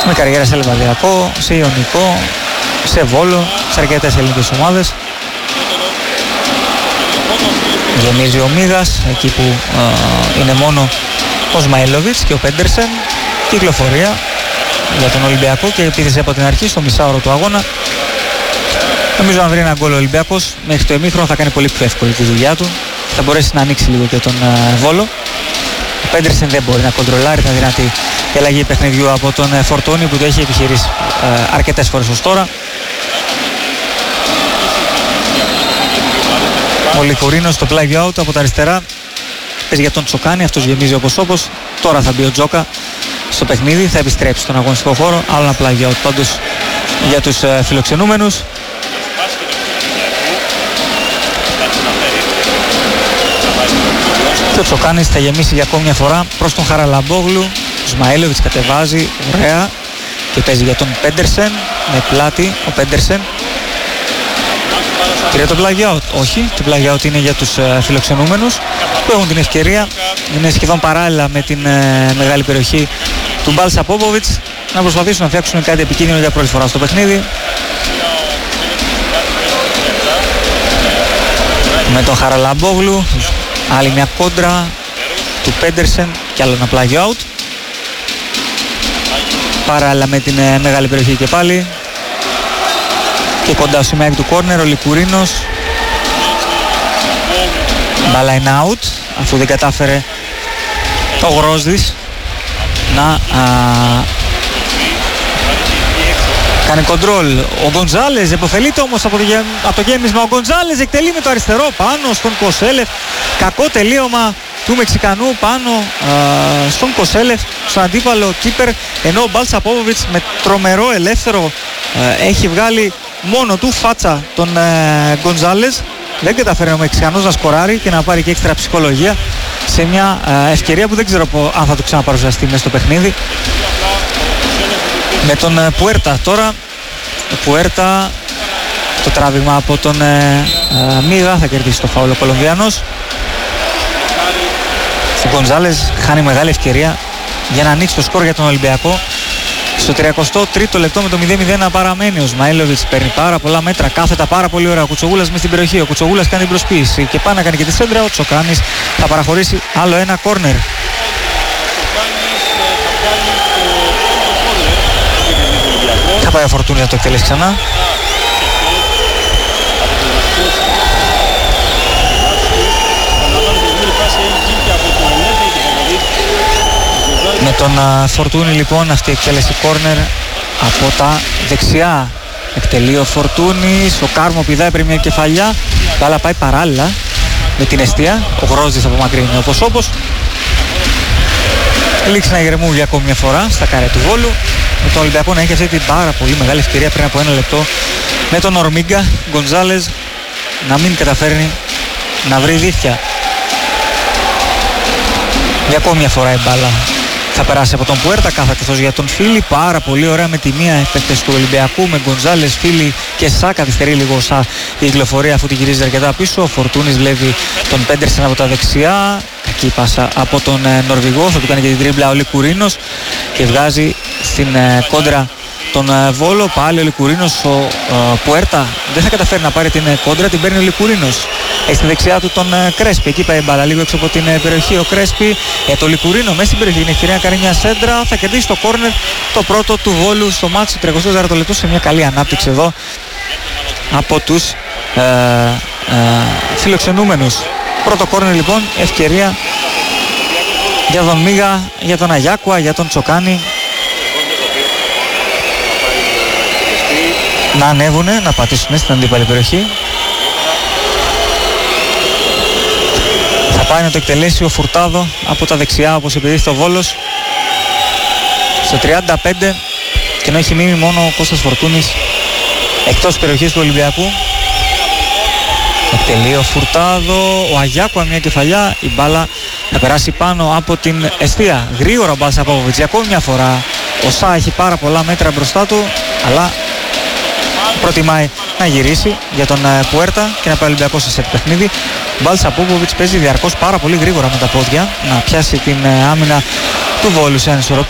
με καριέρα σε Λεβαδιακό, σε Ιωνικό, σε Βόλο, σε αρκετές ελληνικές ομάδες. Γεμίζει ο Μίγας, εκεί που είναι μόνο ο Σμαήλοβιτς και ο Πέντερσεν. Κυκλοφορία για τον Ολυμπιακό και επίθεση από την αρχή στο μισάωρο του αγώνα. Νομίζω αν βρει ένα γκολ ο Ολυμπιακός μέχρι το ημίχρονο θα κάνει πολύ πιο εύκολη τη δουλειά του. Θα μπορέσει να ανοίξει λίγο και τον Βόλο. Ο Πέντερσεν δεν μπορεί να κοντρολάρει, ήταν δυνατή η αλλαγή παιχνιδιού από τον Φορτούνη που το έχει επιχειρήσει αρκετές φορές ως τώρα. Ο Λικουρίνος στο πλάγιο out από τα αριστερά παίζει για τον Τσοκάνη, αυτός γεμίζει όπως. Τώρα θα μπει ο Τζόκα στο παιχνίδι, θα επιστρέψει στον αγωνιστικό χώρο. Άλλο ένα πλάγιο out πάντως για τους φιλοξενούμενους. Και ο Τσοκάνης θα γεμίσει για ακόμη μια φορά προς τον Χαραλαμπόγλου. Ο Σμαήλοβιτς κατεβάζει, ωραία, και παίζει για τον Πέντερσεν με πλάτη. Ο Πέντερσεν πήρε το plug out. Όχι, το plug out είναι για τους φιλοξενούμενους που έχουν την ευκαιρία, είναι σχεδόν παράλληλα με την μεγάλη περιοχή του Μπάλσα Πόποβιτς, να προσπαθήσουν να φτιάξουν κάτι επικίνδυνο για πρώτη φορά στο παιχνίδι. Με τον Χαραλαμπόγλου, άλλη μια κόντρα του Πέντερσεν και άλλο ένα plug out. Παράλληλα με την μεγάλη περιοχή και πάλι. Και κοντά στο σημείο του κόρνερ ο Λικουρίνος. Μπάλα είναι out, αφού δεν κατάφερε ο Γρόσδης να κάνει κοντρόλ. Ο Γκοντζάλες επωφελείται όμως από το γέμισμα. Ο Γκοντζάλες εκτελεί με το αριστερό πάνω στον Κοσέλεφ. Κακό τελείωμα του Μεξικανού πάνω στον Κοσέλεφ, στον αντίπαλο κίπερ, ενώ ο Μπάλσα Πόποβιτς με τρομερό ελεύθερο έχει βγάλει μόνο του φάτσα τον Γκοντζάλες. Δεν καταφέρει ο Μεξικανός να σκοράρει και να πάρει και έξτρα ψυχολογία σε μια ευκαιρία που δεν ξέρω αν θα το ξαναπαρουσιαστεί μέσα στο παιχνίδι. Με τον Πουέρτα τώρα. Ο Πουέρτα, το τράβηγμα από τον Μίγα, θα κερδίσει το φάουλ ο Κολομβιανός. Ο Γκοντζάλες χάνει μεγάλη ευκαιρία για να ανοίξει το σκορ για τον Ολυμπιακό. Στο 33ο λεπτό με το 0-0 να παραμένει. Ο Σμαήλοβιτς παίρνει πάρα πολλά μέτρα, κάθετα πάρα πολύ ωραία. Ο Κουτσογούλας μες στην περιοχή. Ο Κουτσογούλας κάνει την προσποίηση και πάει να κάνει και τη σέντρα. Ο Τσοκάνης θα παραχωρήσει άλλο ένα κόρνερ. Θα πάει ο Φορτούνης να το εκτελέσει ξανά. Με τον Φορτούνη λοιπόν αυτή η εκτέλεση κόρνερ από τα δεξιά. Εκτελεί ο Φορτούνης, ο Κάρμο πηδάει πριν μια κεφαλιά. Μπάλα πάει παράλληλα με την εστία. Ο Γρόσδης απομακρύνει όπως. Λήξη να ηρεμούν για ακόμη μια φορά στα καρέ του Βόλου. Με τον Ολυμπιακό να έχει αυτή την πάρα πολύ μεγάλη ευκαιρία πριν από ένα λεπτό. Με τον Ορμίγκα, Γκοντζάλες να μην καταφέρνει να βρει δίχτυα. Για ακόμη μια φορά η μπάλα θα περάσει από τον Πουέρτα, κάθεται αυτός για τον Φίλη. Πάρα πολύ ωραία με τη μία επέκταση του Ολυμπιακού, με Γκοντζάλες, Φίλη και Σά. Καθυστερεί λίγο Σά η κυκλοφορία αφού την γυρίζει αρκετά πίσω. Ο Φορτούνης βλέπει τον Πέντερσεν από τα δεξιά. Κακή πάσα από τον Νορβηγό, θα του κάνει και την τρίμπλα ο Λικουρίνος και βγάζει στην κόντρα τον Βόλο. Πάλι ο Λικουρίνος, ο Πουέρτα δεν θα καταφέρει να πάρει την κόντρα, την παίρνει ο Λικουρίνος. Έχει στη δεξιά του τον Κρέσπι, εκεί πάει η μπάλα λίγο έξω από την περιοχή. Ο Κρέσπι το Λικουρίνο μέσα στην περιοχή, είναι ευκαιρία να κάνει μια σέντρα. Θα κερδίσει το κόρνερ, το πρώτο του Βόλου στο μάτσο του 34 λεπτό, σε μια καλή ανάπτυξη εδώ από τους φιλοξενούμενους. Πρώτο κόρνερ λοιπόν, ευκαιρία για τον Μίγα, για τον Αγιάκουα, για τον Τσοκάνη να ανέβουνε, να πατήσουν στην αντίπαλη περιοχή. Θα πάει να το εκτελέσει ο Φουρτάδο από τα δεξιά, όπως επιδείχθηκε ο Βόλος στο 35, και ενώ έχει μείνει μόνο ο Κώστας Φορτούνης εκτός περιοχής του Ολυμπιακού. Εκτελεί ο Φουρτάδο, ο Αγιάκουα μια κεφαλιά, η μπάλα θα περάσει πάνω από την εστία. Γρήγορα ο Μπάλσα Πόποβιτς για ακόμη μια φορά. Ο Σά έχει πάρα πολλά μέτρα μπροστά του, αλλά προτιμάει να γυρίσει για τον Πουέρτα και να πάει Ολυμπιακό σε σετ παιχνίδι. Ο Μπάλσα Πόποβιτς παίζει διαρκώς πάρα πολύ γρήγορα με τα πόδια να πιάσει την άμυνα του Βόλου σε ανισορροπία.